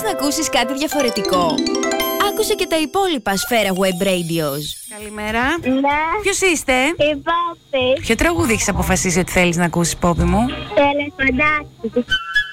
να ακούσεις κάτι διαφορετικό? Άκουσε και τα υπόλοιπα Σφαίρα Web Radios. Καλημέρα. Ναι. Ποιος είστε? Η Πόπη. Ποιο τραγούδι έχεις αποφασίσει ότι θέλεις να ακούσεις, Πόπη μου? Τελεφαντάκι.